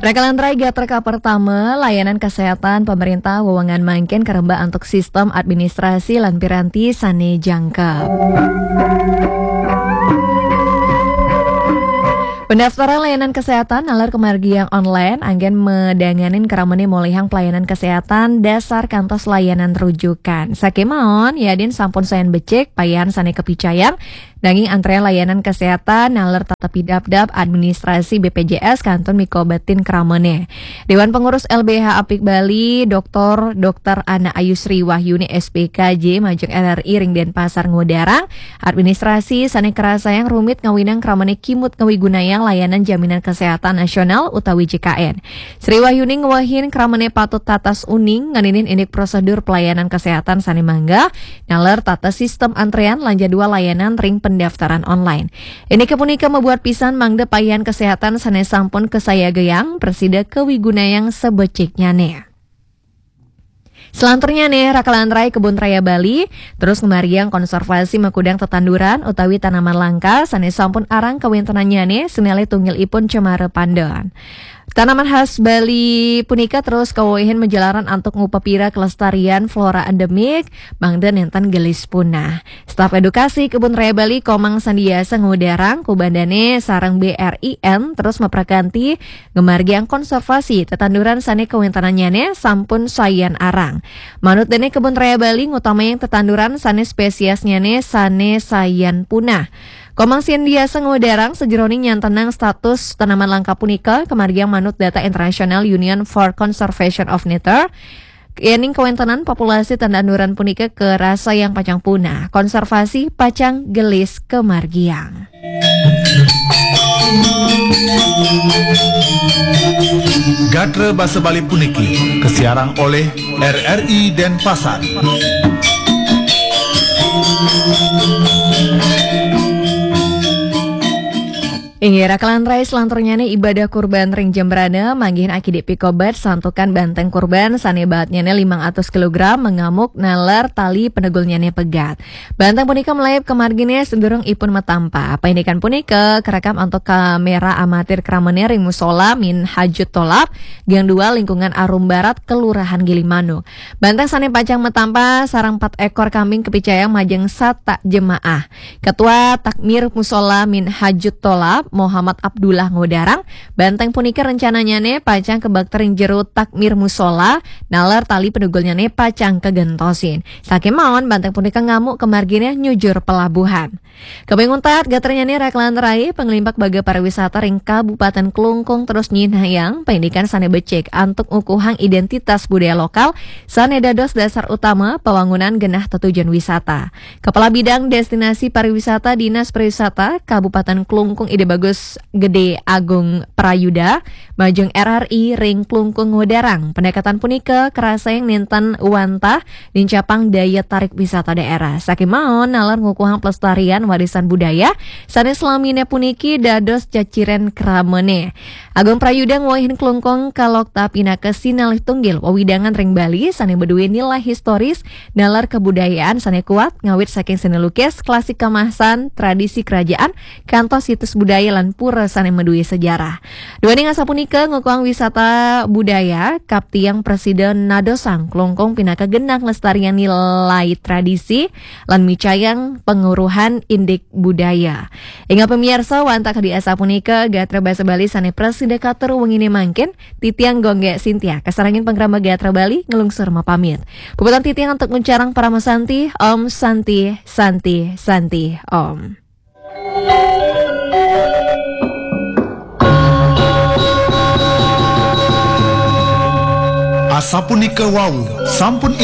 Rekalan Rai Gatreka pertama, layanan kesehatan pemerintah wewengan mangken kareba untuk sistem administrasi lan piranti sane jangka. Pendaftaran layanan kesehatan nalar kemargian online anggen medanganin keramane molihang pelayanan kesehatan dasar kantos layanan rujukan. Sakemaon yadin sampun sayan becek payan sane kepicayang daging antrean layanan kesehatan nalar tatapi dap-dap administrasi BPJS kanton mikobatin keramane. Dewan Pengurus LBH Apik Bali Dr. Ana Ayusri Wahyuni SPKJ Majeng RRI Ring Denpasar Ngudarang administrasi sane kerasa yang rumit ngawinang keramane kimut ngawigunayang layanan jaminan kesehatan nasional utawi JKN. Sri Wahyuni ngwahin keramane patut tatas uning nganinin indik prosedur pelayanan kesehatan sane mangga nalar tata sistem antrean lan jadwal layanan ring pendaftaran online. Ini kepunika membuat pisan mangde payan kesehatan sane sampun kesayageyang presida kewigunayang sebeciknya nih. Selanturnya nih, Rakalan Rai Kebun Raya Bali terus ngemariang konservasi mekudang tetanduran utawi tanaman langka sane sampun arang kawintenannya nih senilai tunggil ipun cemara pandan. Tanaman khas Bali punika terus kawoihin menjalaran antuk ngupapira kelestarian flora endemik mangden enten gelis punah. Staf edukasi Kebun Raya Bali Komang Sandiasa ngudarang kubandane sarang BRIN terus meprakanti ngemargiang konservasi tetanduran sane kawintenannya sampun sayan arang. Manut dene Kebun Raya Bali ngutamaing tetanduran sane spesiesnya sane sayan punah. Komang Sandiasa ngudarang sejeroning nyantenang status tanaman langka punika kemargiang manut data International Union for Conservation of Nature. Yening kawentenan populasi tetanduran punika ke rasa yang pacang punah. Konservasi pacang gelis kemargiang. Gatre Basa Bali puniki kesiarang oleh RRI Denpasar. Ingi Rakalan Rai selanturnya nih ibadah kurban ring Jembrana manggihin akidik pikobat santukan banteng kurban sane bahatnya 500 kg mengamuk nalar tali penegulnya pegat. Banteng punika melayap kemarginnya sendurung ipun metampa. Paindikan punika kerekam untuk kamera amatir keramane ring musola min hajut tolap gang 2 lingkungan Arum Barat Kelurahan Gilimanuk. Banteng sane pacang metampa sarang 4 ekor kambing kepicayang majeng sata jemaah. Ketua Takmir Musola min hajut tolap Muhammad Abdullah ngudarang banteng punika rencananya pacang kebaktering jero takmir musola nalar tali penugulnya pacang kegentosin. Sakemaon banteng punika ngamuk kemarginnya nyujur pelabuhan. Kebengun taat gaternya Rakalan Rai pengelimpak baga pariwisata ring Kabupaten Klungkung terus nyinhayang pendidikan sane becek antuk ukuhang identitas budaya lokal sane dados dasar utama pewangunan genah tetujuan wisata. Kepala Bidang Destinasi Pariwisata Dinas Pariwisata Kabupaten Klungkung Ide Bagus Gede Agung Prayuda Majeng RRI Ring Klungkung ngudarang pendekatan punika kerasa yang ninten wantah dincapang daya tarik wisata daerah. Sakemaon nalar ngukuhang pelestarian warisan budaya sane selamine puniki dados caciren kramene. Agung Prayuda ngwahin Klungkung kalokta pinaka sinalih tunggil wawidangan ring Bali sane beduwe nilai historis nalar kebudayaan sane kuat ngawit saking seni lukis klasik kemasan tradisi kerajaan kantos situs budaya lan pura sane meduwe sejarah. Duaning asa punika ngukuhang wisata budaya kaptiang Presiden Nadosang Klungkung pinaka genang lestarian nilai tradisi lan micayang penguruhan indik budaya. Ingat pemirsa wantak di asa punika Gatra Basa Bali sane presiden katur wengine mangkin titiang gongge Sintia kasarangin penggrama Gatra Bali ngelungsur mapamit. Puputan titiang untuk mencarang para mesanti Om Santi Santi Santi Om. Asapunika wau sampun